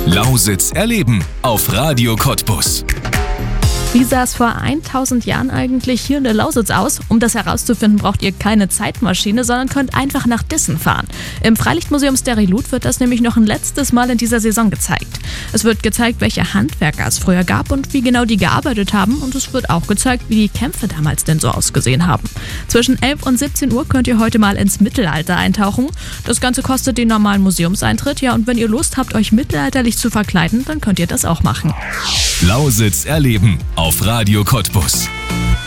Lausitz erleben auf Radio Cottbus. Wie sah es vor 1000 Jahren eigentlich hier in der Lausitz aus? Um das herauszufinden, braucht ihr keine Zeitmaschine, sondern könnt einfach nach Dissen fahren. Im Freilichtmuseum Sterilut wird das nämlich noch ein letztes Mal in dieser Saison gezeigt. Es wird gezeigt, welche Handwerker es früher gab und wie genau die gearbeitet haben. Und es wird auch gezeigt, wie die Kämpfe damals denn so ausgesehen haben. Zwischen 11 und 17 Uhr könnt ihr heute mal ins Mittelalter eintauchen. Das Ganze kostet den normalen Museumseintritt. Ja, und wenn ihr Lust habt, euch mittelalterlich zu verkleiden, dann könnt ihr das auch machen. Lausitz erleben auf Radio Cottbus.